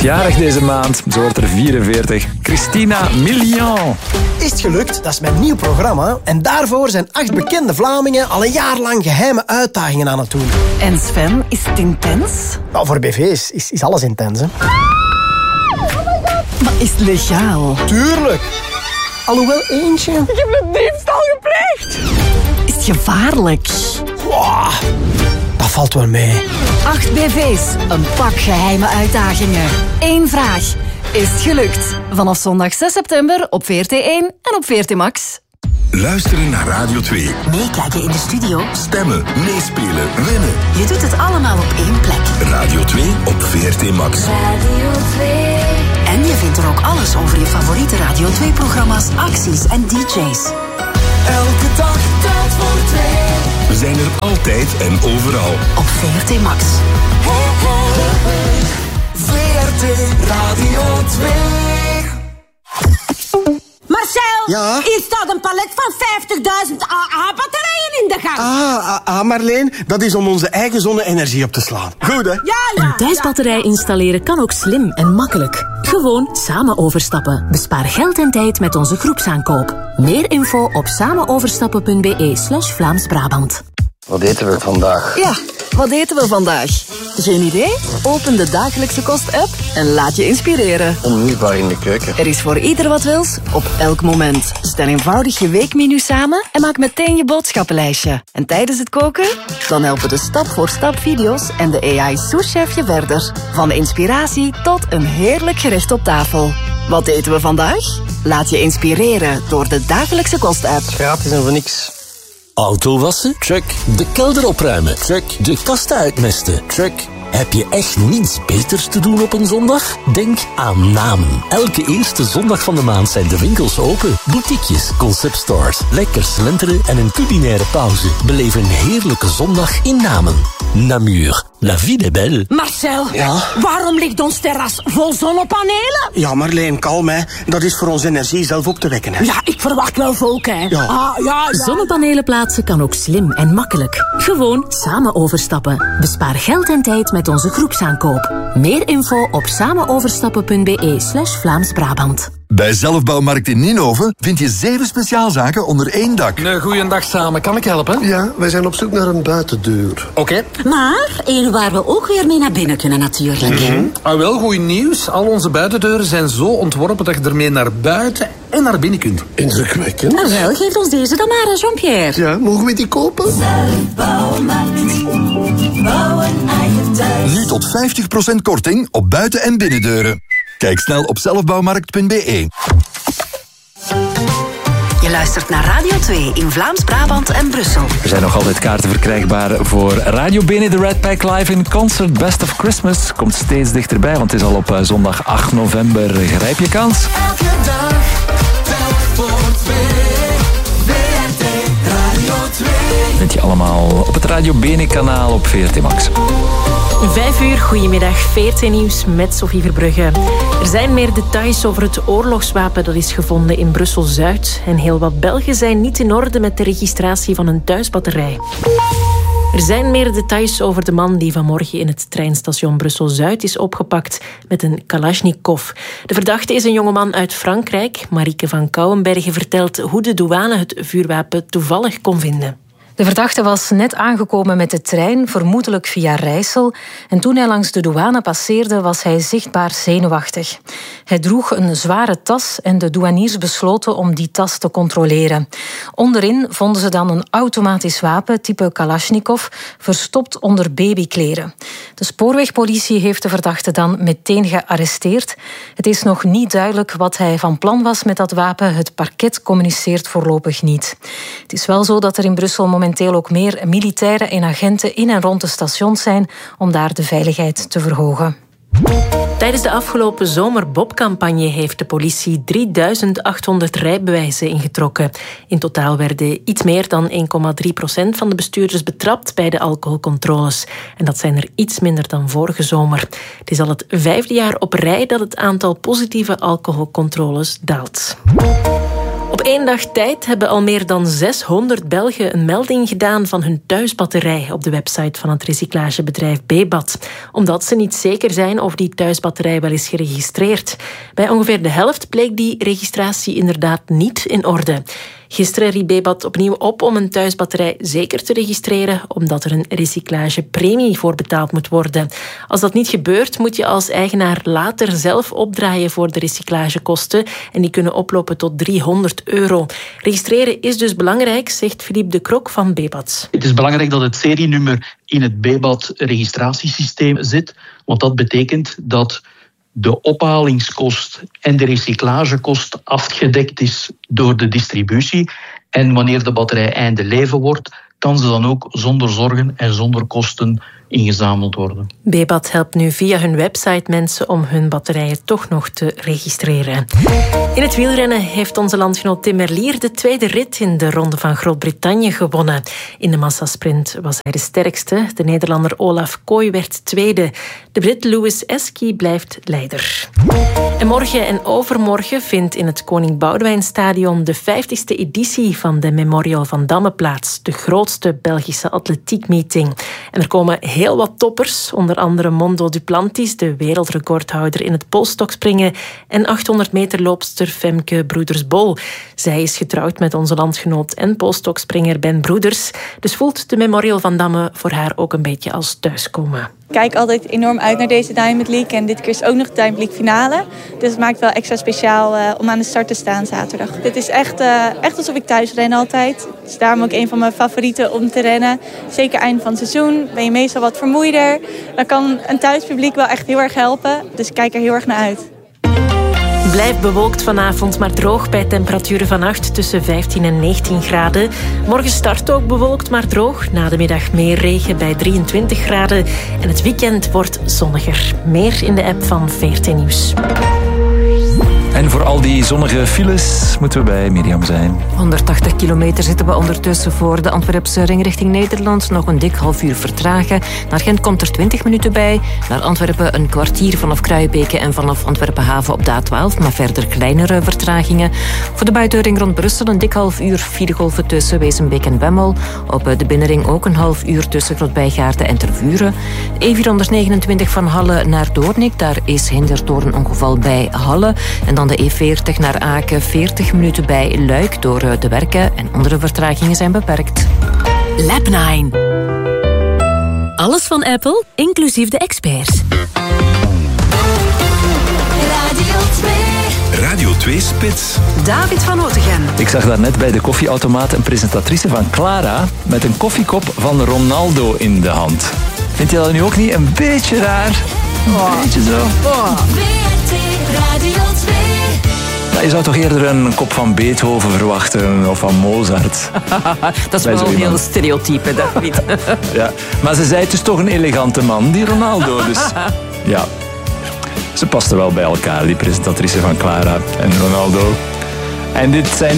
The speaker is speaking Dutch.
jarig deze maand. Ze wordt er 44. Christina Milian. Is het gelukt? Dat is mijn nieuw programma. En daarvoor zijn 8 bekende Vlamingen al een jaar lang geheime uitdagingen aan het doen. En Sven, is het intens? Nou, voor BV's is alles intens, hè. Maar is het legaal? Tuurlijk. Alhoewel eentje... Ik heb een diefstal gepleegd. Is het gevaarlijk? Wow, dat valt wel mee. 8 BV's, een pak geheime uitdagingen. 1 vraag. Is het gelukt? Vanaf zondag 6 september op VRT1 en op VRT Max. Luisteren naar Radio 2. Meekijken in de studio. Stemmen, meespelen, winnen. Je doet het allemaal op één plek. Radio 2 op VRT Max. Radio 2. En je vindt er ook alles over je favoriete Radio 2-programma's, acties en DJ's. Elke dag telt voor 2. We zijn er altijd en overal. Op VRT Max. VRT Radio 2. Marcel, Ja? hier staat een palet van 50.000 AA-batterijen in de gang. Marleen, dat is om onze eigen zonne-energie op te slaan. Goed, hè? Ja. Een thuisbatterij installeren kan ook slim en makkelijk. Gewoon samen overstappen. Bespaar geld en tijd met onze groepsaankoop. Meer info op samenoverstappen.be/Vlaams-Brabant. Wat eten we vandaag? Ja, wat eten we vandaag? Geen idee? Open de Dagelijkse Kost-app en laat je inspireren. Onmisbaar in de keuken. Er is voor ieder wat wils, op elk moment. Stel eenvoudig je weekmenu samen en maak meteen je boodschappenlijstje. En tijdens het koken? Dan helpen de stap-voor-stap video's en de AI-souschef je verder. Van inspiratie tot een heerlijk gerecht op tafel. Wat eten we vandaag? Laat je inspireren door de Dagelijkse Kost-app. Gratis en voor niks. Auto wassen? Check. De kelder opruimen? Check. De kasten uitmesten? Check. Heb je echt niets beters te doen op een zondag? Denk aan Namen. Elke eerste zondag van de maand zijn de winkels open. Boutiquejes, conceptstores, lekker slenteren en een culinaire pauze. Beleef een heerlijke zondag in Namen. Namur. La vie est belle. Marcel, Ja? waarom ligt ons terras vol zonnepanelen? Ja, Marleen, kalm, hè. Dat is voor onze energie zelf op te wekken, hè. Ja, ik verwacht wel volk, hè. Ja. Ja. Zonnepanelen plaatsen kan ook slim en makkelijk. Gewoon samen overstappen. Bespaar geld en tijd met onze groepsaankoop. Meer info op samenoverstappen.be/Vlaams-Brabant. Bij Zelfbouwmarkt in Ninove vind je 7 speciaalzaken onder één dak. Een goeiedag samen, kan ik helpen? Ja, wij zijn op zoek naar een buitendeur. Oké. Maar één waar we ook weer mee naar binnen kunnen natuurlijk. Wel, goed nieuws. Al onze buitendeuren zijn zo ontworpen dat je ermee naar buiten en naar binnen kunt. Indrukwekkend. Nou wel, geef ons deze dan maar, Jean-Pierre. Ja, mogen we die kopen? Nu tot 50% korting op buiten- en binnendeuren. Kijk snel op zelfbouwmarkt.be. Je luistert naar Radio 2 in Vlaams-Brabant en Brussel. Er zijn nog altijd kaarten verkrijgbaar voor Radio Bene, de Red Pack Live in Concert Best of Christmas. Komt steeds dichterbij, want het is al op zondag 8 november. Grijp je kans. Elke dag telt voor 2. VRT Radio 2. Vind je allemaal op het Radio Bene kanaal op VRT Max. 5 uur, goedemiddag, VRT Nieuws met Sophie Verbrugge. Er zijn meer details over het oorlogswapen dat is gevonden in Brussel-Zuid. En heel wat Belgen zijn niet in orde met de registratie van een thuisbatterij. Er zijn meer details over de man die vanmorgen in het treinstation Brussel-Zuid is opgepakt met een Kalashnikov. De verdachte is een jongeman uit Frankrijk. Marieke van Kouwenbergen vertelt hoe de douane het vuurwapen toevallig kon vinden. De verdachte was net aangekomen met de trein, vermoedelijk via Rijssel. En toen hij langs de douane passeerde, was hij zichtbaar zenuwachtig. Hij droeg een zware tas en de douaniers besloten om die tas te controleren. Onderin vonden ze dan een automatisch wapen, type Kalashnikov, verstopt onder babykleren. De spoorwegpolitie heeft de verdachte dan meteen gearresteerd. Het is nog niet duidelijk wat hij van plan was met dat wapen. Het parket communiceert voorlopig niet. Het is wel zo dat er in Brussel momenteel ook meer militairen en agenten in en rond de stations zijn om daar de veiligheid te verhogen. Tijdens de afgelopen zomerbobcampagne heeft de politie 3800 rijbewijzen ingetrokken. In totaal werden iets meer dan 1,3% van de bestuurders betrapt bij de alcoholcontroles. En dat zijn er iets minder dan vorige zomer. Het is al het 5e jaar op rij dat het aantal positieve alcoholcontroles daalt. Op 1 dag tijd hebben al meer dan 600 Belgen een melding gedaan van hun thuisbatterij op de website van het recyclagebedrijf Bebat. Omdat ze niet zeker zijn of die thuisbatterij wel is geregistreerd. Bij ongeveer de helft bleek die registratie inderdaad niet in orde. Gisteren riep Bebat opnieuw op om een thuisbatterij zeker te registreren, omdat er een recyclagepremie voor betaald moet worden. Als dat niet gebeurt, moet je als eigenaar later zelf opdraaien voor de recyclagekosten en die kunnen oplopen tot €300. Registreren is dus belangrijk, zegt Philippe de Krok van Bebat. Het is belangrijk dat het serienummer in het Bebat-registratiesysteem zit, want dat betekent dat de ophalingskost en de recyclagekost afgedekt is door de distributie. En wanneer de batterij einde leven wordt, kan ze dan ook zonder zorgen en zonder kosten ingezameld worden. Bebat helpt nu via hun website mensen om hun batterijen toch nog te registreren. In het wielrennen heeft onze landgenoot Tim Merlier de tweede rit in de Ronde van Groot-Brittannië gewonnen. In de massasprint was hij de sterkste. De Nederlander Olaf Kooi werd tweede. De Brit Lewis Eski blijft leider. En morgen en overmorgen vindt in het Koning Boudewijnstadion de 50e editie van de Memorial van Damme plaats. De grootste Belgische atletiekmeeting. En er komen heel wat toppers, onder andere Mondo Duplantis, de wereldrecordhouder in het polstokspringen, en 800 meter loopster Femke Broeders-Bol. Zij is getrouwd met onze landgenoot en polstokspringer Ben Broeders. Dus voelt de Memorial van Damme voor haar ook een beetje als thuiskomen. Ik kijk altijd enorm uit naar deze Diamond League en dit keer is ook nog de Diamond League finale. Dus het maakt wel extra speciaal om aan de start te staan zaterdag. Dit is echt alsof ik thuis ren altijd. Het is daarom ook een van mijn favorieten om te rennen. Zeker eind van het seizoen ben je meestal wat vermoeider. Dan kan een thuispubliek wel echt heel erg helpen. Dus ik kijk er heel erg naar uit. Blijft bewolkt vanavond, maar droog bij temperaturen vannacht tussen 15 en 19 graden. Morgen start ook bewolkt, maar droog. Na de middag meer regen bij 23 graden. En het weekend wordt zonniger. Meer in de app van VRT Nieuws. En voor al die zonnige files moeten we bij Mirjam zijn. 180 kilometer zitten we ondertussen voor de Antwerpse ring richting Nederland. Nog een dik half uur vertragen. Naar Gent komt er 20 minuten bij. Naar Antwerpen een kwartier vanaf Kruijbeke en vanaf Antwerpen haven op de A12. Maar verder kleinere vertragingen. Voor de buitenring rond Brussel een dik half uur filegolven tussen Wezenbeek en Bemmel. Op de binnenring ook een half uur tussen Grootbijgaarden en Tervuren. E429 van Halle naar Doornik. Daar is hinder door een ongeval bij Halle. En dan de E40 naar Aken, 40 minuten bij Luik door de werken en andere vertragingen zijn beperkt. Lab 9. Alles van Apple, inclusief de experts. Radio 2 Spits. David van Otegem. Ik zag daarnet bij de koffieautomaat een presentatrice van Clara met een koffiekop van Ronaldo in de hand. Vind je dat nu ook niet een beetje raar? Een beetje zo. Radio 2. Ja, je zou toch eerder een kop van Beethoven verwachten of van Mozart. Dat is wel een heel stereotype, David. Ja, maar ze zei het is toch een elegante man, die Ronaldo. Dus ja, ze pasten wel bij elkaar, die presentatrice van Clara en Ronaldo. En dit zijn